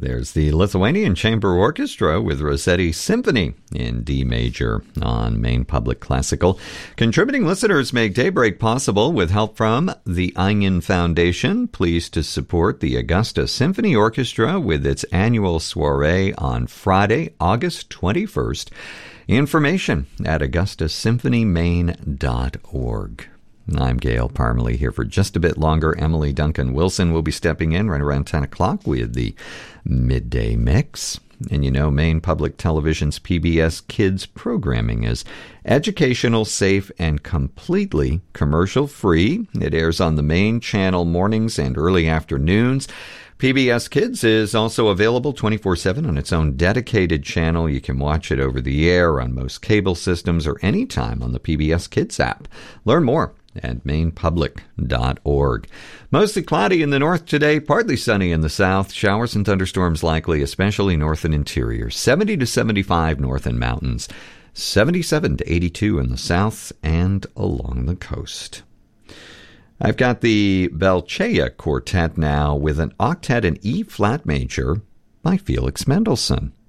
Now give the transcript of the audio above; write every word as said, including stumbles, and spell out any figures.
There's the Lithuanian Chamber Orchestra with Rossetti Symphony in D major on Maine Public Classical. Contributing listeners make Daybreak possible with help from the Onion Foundation. Pleased to support the Augusta Symphony Orchestra with its annual soiree on Friday, August twenty-first. Information at augusta symphony maine dot org. I'm Gail Parmalee here for just a bit longer. Emily Duncan Wilson will be stepping in right around ten o'clock with the Midday Mix. And you know, Maine Public Television's P B S Kids programming is educational, safe, and completely commercial-free. It airs on the Maine Channel mornings and early afternoons. P B S Kids is also available twenty-four seven on its own dedicated channel. You can watch it over the air on most cable systems or anytime on the P B S Kids app. Learn more at maine public dot org. Mostly cloudy in the north today, partly sunny in the south. Showers and thunderstorms likely, especially north and interior. seventy to seventy-five north and mountains. seventy-seven to eighty-two in the south and along the coast. I've got the Belchea Quartet now with an octet in E-flat major by Felix Mendelssohn.